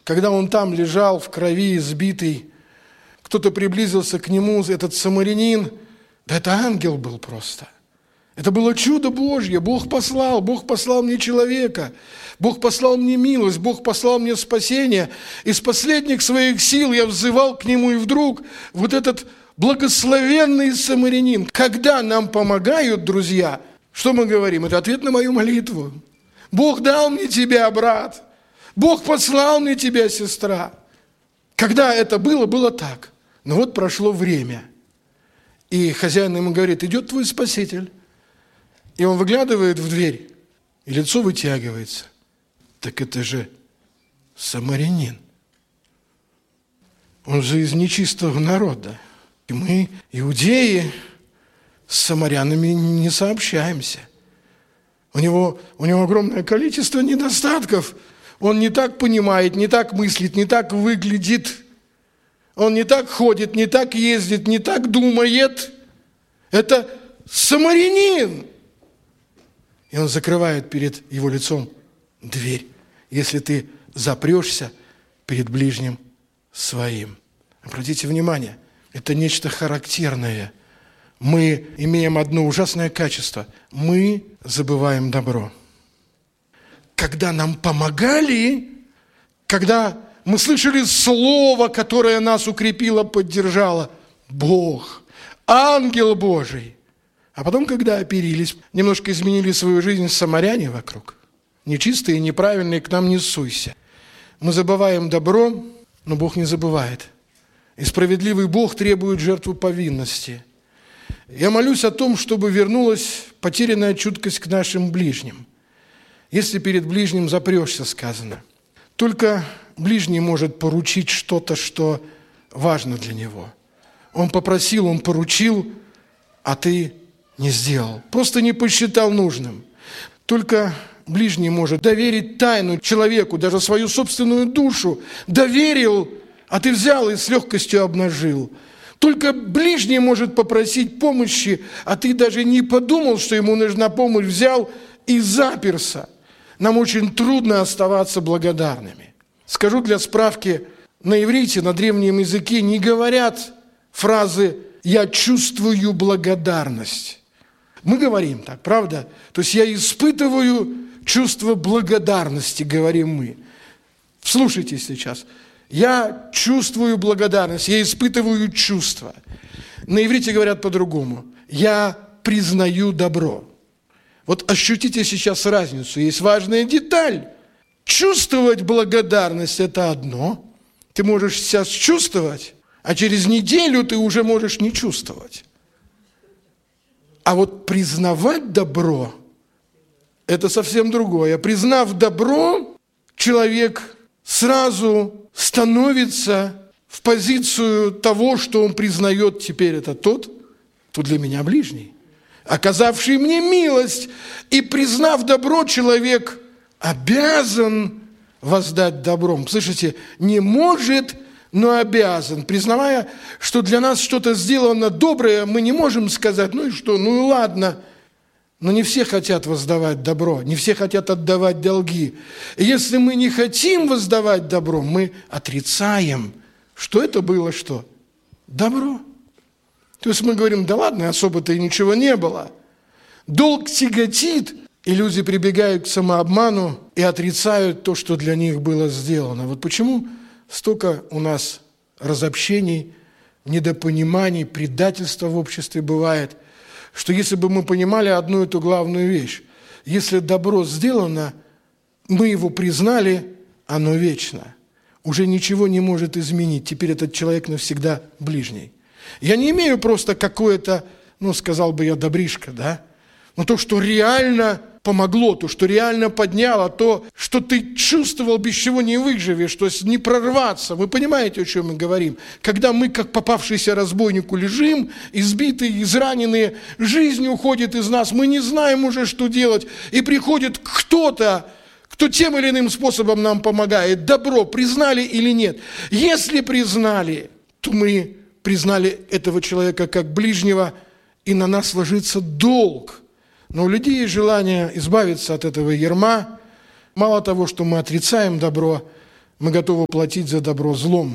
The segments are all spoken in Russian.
когда он там лежал в крови, избитый, кто-то приблизился к нему, этот самарянин, да это ангел был просто. Это было чудо Божье. Бог послал мне человека, Бог послал мне милость, Бог послал мне спасение. Из последних своих сил я взывал к Нему, и вдруг вот этот благословенный самарянин. Когда нам помогают, друзья, что мы говорим? Это ответ на мою молитву. Бог дал мне тебя, брат. Бог послал мне тебя, сестра. Когда это было, было так. Но вот прошло время. И хозяин ему говорит: идет твой спаситель. И он выглядывает в дверь, и лицо вытягивается. Так это же самарянин. Он же из нечистого народа. И мы, иудеи, с самарянами не сообщаемся. У него огромное количество недостатков. Он не так понимает, не так мыслит, не так выглядит. Он не так ходит, не так ездит, не так думает. Это самарянин. И он закрывает перед его лицом дверь, если ты запрешься перед ближним своим. Обратите внимание, это нечто характерное. Мы имеем одно ужасное качество. Мы забываем добро. Когда нам помогали, когда мы слышали слово, которое нас укрепило, поддержало, Бог, ангел Божий. А потом, когда оперились, немножко изменили свою жизнь самаряне вокруг. Нечистые, неправильные, к нам не суйся. Мы забываем добро, но Бог не забывает. И справедливый Бог требует жертву повинности. Я молюсь о том, чтобы вернулась потерянная чуткость к нашим ближним. Если перед ближним запрешься, сказано, только ближний может поручить что-то, что важно для него. Он попросил, он поручил, а ты не сделал. Просто не посчитал нужным. Только ближний может доверить тайну человеку, даже свою собственную душу. Доверил, а ты взял и с легкостью обнажил. Только ближний может попросить помощи, а ты даже не подумал, что ему нужна помощь, взял и заперся. Нам очень трудно оставаться благодарными. Скажу для справки, на иврите, на древнем языке не говорят фразы «я чувствую благодарность». Мы говорим так, правда? То есть я испытываю чувство благодарности, говорим мы. Слушайте сейчас. Я чувствую благодарность, я испытываю чувство. На иврите говорят по-другому. Я признаю добро. Вот ощутите сейчас разницу. Есть важная деталь. Чувствовать благодарность – это одно. Ты можешь сейчас чувствовать, а через неделю ты уже можешь не чувствовать. А вот признавать добро – это совсем другое. Признав добро, человек сразу становится в позицию того, что он признает теперь это тот, кто для меня ближний, оказавший мне милость. И признав добро, человек обязан воздать добром. Слышите, не может, но обязан. Признавая, что для нас что-то сделано доброе, мы не можем сказать, ну и что, ну и ладно. Но не все хотят воздавать добро, не все хотят отдавать долги. И если мы не хотим воздавать добро, мы отрицаем, что это было что? Добро. То есть мы говорим, да ладно, особо-то и ничего не было. Долг тяготит, и люди прибегают к самообману и отрицают то, что для них было сделано. Вот почему столько у нас разобщений, недопониманий, предательства в обществе бывает, что если бы мы понимали одну эту главную вещь, если добро сделано, мы его признали, оно вечно. Уже ничего не может изменить. Теперь этот человек навсегда ближний. Я не имею просто какое-то, сказал бы я, добришко, да? Но то, что реально помогло, то, что реально подняло, то, что ты чувствовал, без чего не выживешь, то есть не прорваться. Вы понимаете, о чем мы говорим? Когда мы, как попавшийся разбойнику, лежим, избитые, израненные, жизнь уходит из нас, мы не знаем уже, что делать, и приходит кто-то, кто тем или иным способом нам помогает. Добро признали или нет? Если признали, то мы признали этого человека как ближнего, и на нас ложится долг. Но у людей есть желание избавиться от этого ярма. Мало того, что мы отрицаем добро, мы готовы платить за добро злом.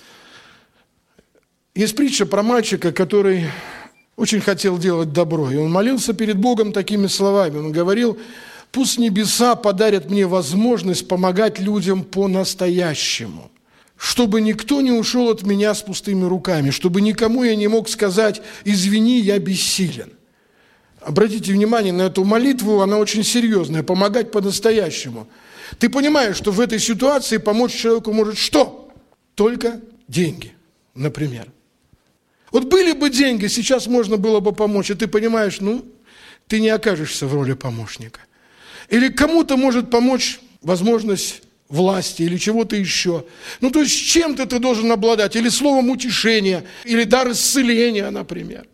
Есть притча про мальчика, который очень хотел делать добро. И он молился перед Богом такими словами. Он говорил: «Пусть небеса подарят мне возможность помогать людям по-настоящему, чтобы никто не ушел от меня с пустыми руками, чтобы никому я не мог сказать: извини, я бессилен». Обратите внимание на эту молитву, она очень серьезная, помогать по-настоящему. Ты понимаешь, что в этой ситуации помочь человеку может что? Только деньги, например. Вот были бы деньги, сейчас можно было бы помочь, и ты понимаешь, ты не окажешься в роли помощника. Или кому-то может помочь возможность власти или чего-то еще. То есть чем-то ты должен обладать, или словом утешения, или дар исцеления, например.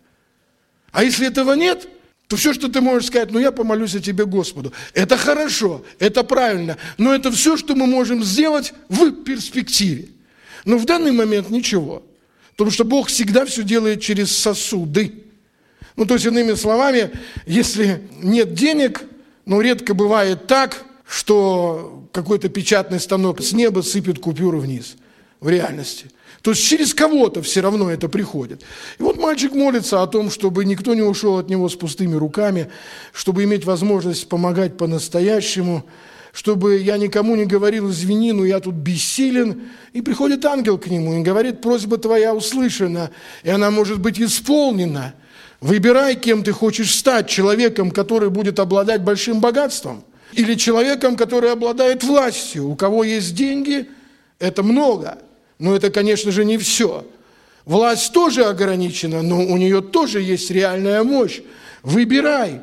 А если этого нет, то все, что ты можешь сказать: я помолюсь о тебе Господу. Это хорошо, это правильно, но это все, что мы можем сделать в перспективе. Но в данный момент ничего. Потому что Бог всегда все делает через сосуды. То есть, иными словами, если нет денег, редко бывает так, что какой-то печатный станок с неба сыпет купюры вниз в реальности. То есть через кого-то все равно это приходит. И вот мальчик молится о том, чтобы никто не ушел от него с пустыми руками, чтобы иметь возможность помогать по-настоящему, чтобы я никому не говорил: извини, но я тут бессилен. И приходит ангел к нему и говорит: просьба твоя услышана, и она может быть исполнена. Выбирай, кем ты хочешь стать: человеком, который будет обладать большим богатством, или человеком, который обладает властью. У кого есть деньги, это много, но это, конечно же, не все. Власть тоже ограничена, но у нее тоже есть реальная мощь. Выбирай,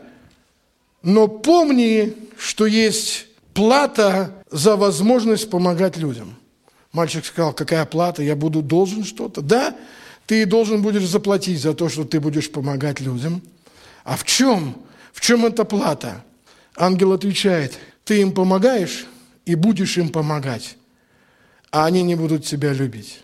но помни, что есть плата за возможность помогать людям. Мальчик сказал: какая плата? Я должен что-то? Да, ты должен будешь заплатить за то, что ты будешь помогать людям. А в чем? В чем эта плата? Ангел отвечает: ты им помогаешь и будешь им помогать, а они не будут тебя любить.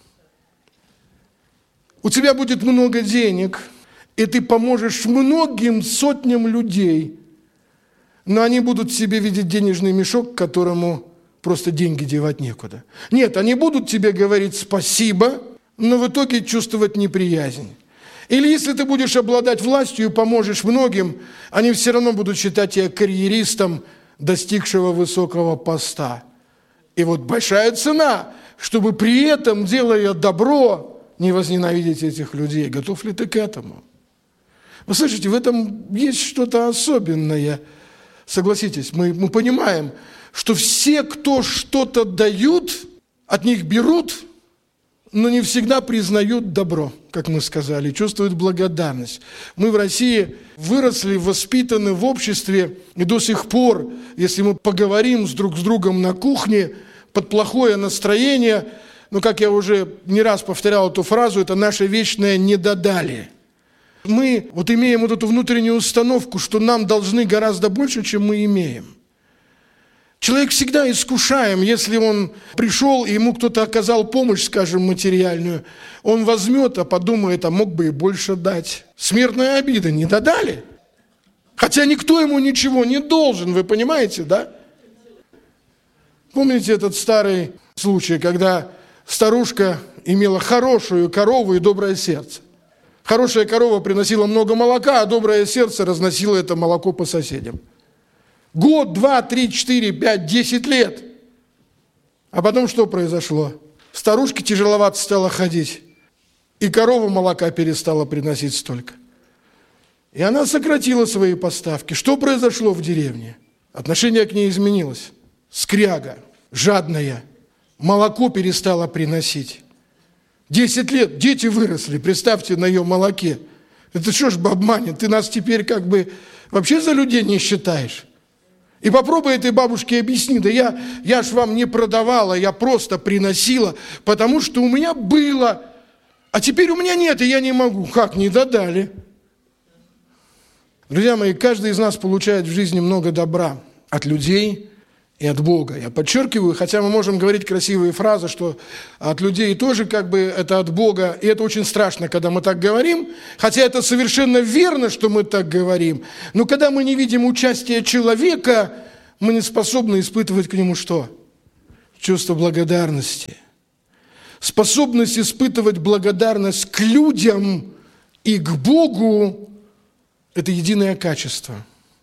У тебя будет много денег, и ты поможешь многим сотням людей, но они будут в себе видеть денежный мешок, к которому просто деньги девать некуда. Нет, они будут тебе говорить спасибо, но в итоге чувствовать неприязнь. Или если ты будешь обладать властью и поможешь многим, они все равно будут считать тебя карьеристом, достигшего высокого поста. И вот большая цена, чтобы при этом, делая добро, не возненавидеть этих людей. Готов ли ты к этому? Вы слышите, в этом есть что-то особенное. Согласитесь, мы понимаем, что все, кто что-то дают, от них берут, но не всегда признают добро, как мы сказали, чувствуют благодарность. Мы в России выросли, воспитаны в обществе, и до сих пор, если мы поговорим друг с другом на кухне, под плохое настроение, как я уже не раз повторял эту фразу, это наше вечное «недодали». Мы имеем эту внутреннюю установку, что нам должны гораздо больше, чем мы имеем. Человек всегда искушаем, если он пришел, и ему кто-то оказал помощь, скажем, материальную, он возьмет, а подумает: а мог бы и больше дать. Смертная обида, не додали. Хотя никто ему ничего не должен, вы понимаете, да? Помните этот старый случай, когда старушка имела хорошую корову и доброе сердце? Хорошая корова приносила много молока, а доброе сердце разносило это молоко по соседям. Год, 2, 3, 4, 5, 10 лет. А потом что произошло? Старушке тяжеловато стало ходить, и корова молока перестала приносить столько. И она сократила свои поставки. Что произошло в деревне? Отношение к ней изменилось. Скряга, жадная, молоко перестала приносить. 10 лет, дети выросли, представьте, на ее молоке. Это что ж обманет? Ты нас теперь вообще за людей не считаешь? И попробуй этой бабушке объясни: да я ж вам не продавала, я просто приносила, потому что у меня было, а теперь у меня нет, и я не могу. Как, не додали? Друзья мои, каждый из нас получает в жизни много добра от людей и от Бога. Я подчеркиваю, хотя мы можем говорить красивые фразы, что от людей тоже это от Бога, и это очень страшно, когда мы так говорим, хотя это совершенно верно, что мы так говорим, но когда мы не видим участия человека, мы не способны испытывать к нему что? чувство благодарности. Способность испытывать благодарность к людям и к Богу – это единое качество.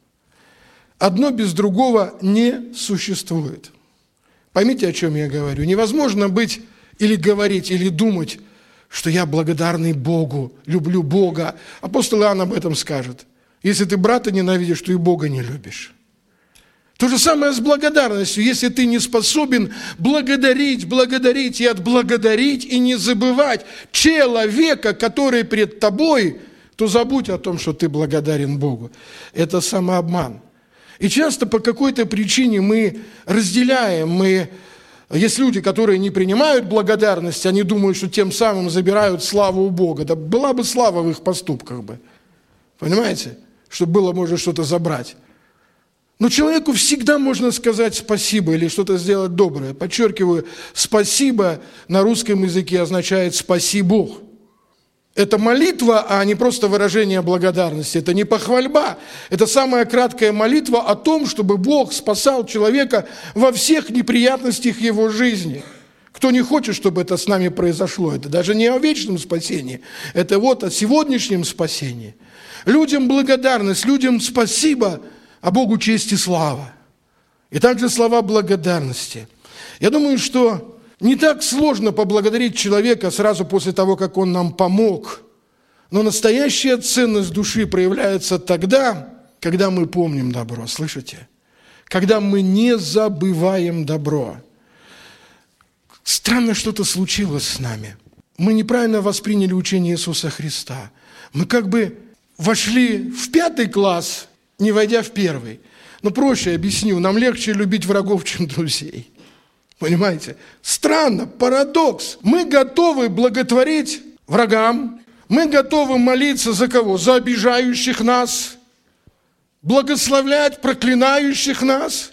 Одно без другого не существует. Поймите, о чем я говорю. Невозможно быть или говорить, или думать, что я благодарный Богу, люблю Бога. Апостол Иоанн об этом скажет. Если ты брата ненавидишь, то и Бога не любишь. То же самое с благодарностью. Если ты не способен благодарить и отблагодарить, и не забывать человека, который пред тобой, то забудь о том, что ты благодарен Богу. Это самообман. И часто по какой-то причине мы разделяем, есть люди, которые не принимают благодарность, они думают, что тем самым забирают славу у Бога. Да была бы слава в их поступках бы. Понимаете? Чтобы было можно что-то забрать. Но человеку всегда можно сказать спасибо или что-то сделать доброе. Подчеркиваю, спасибо на русском языке означает «спаси Бог». Это молитва, а не просто выражение благодарности. Это не похвальба. Это самая краткая молитва о том, чтобы Бог спасал человека во всех неприятностях его жизни. Кто не хочет, чтобы это с нами произошло, это даже не о вечном спасении, это вот о сегодняшнем спасении. Людям благодарность, людям спасибо, а Богу честь и слава. И также слова благодарности. Я думаю, что не так сложно поблагодарить человека сразу после того, как он нам помог. Но настоящая ценность души проявляется тогда, когда мы помним добро. Слышите? Когда мы не забываем добро. Странно что-то случилось с нами. Мы неправильно восприняли учение Иисуса Христа. Мы как бы вошли в 5 класс, не войдя в 1. Но проще объясню, нам легче любить врагов, чем друзей. Понимаете? Странно, парадокс. Мы готовы благотворить врагам, мы готовы молиться за кого? За обижающих нас, благословлять проклинающих нас.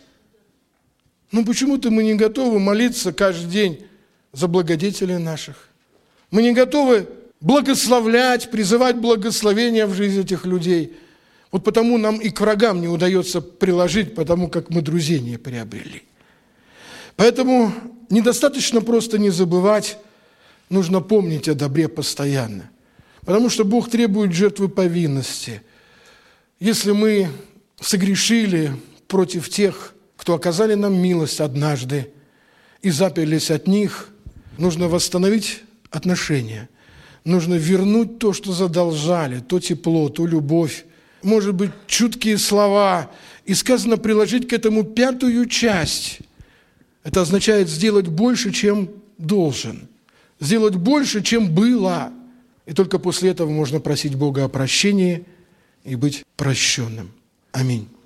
Но почему-то мы не готовы молиться каждый день за благодетелей наших. Мы не готовы благословлять, призывать благословения в жизнь этих людей. Вот потому нам и к врагам не удается приложить, потому как мы друзей не приобрели. Поэтому недостаточно просто не забывать, нужно помнить о добре постоянно. Потому что Бог требует жертвы повинности. Если мы согрешили против тех, кто оказали нам милость однажды и заперлись от них, нужно восстановить отношения. Нужно вернуть то, что задолжали, то тепло, ту любовь. Может быть, чуткие слова. И сказано приложить к этому 5 часть. Это означает сделать больше, чем должен. Сделать больше, чем было. И только после этого можно просить Бога о прощении и быть прощенным. Аминь.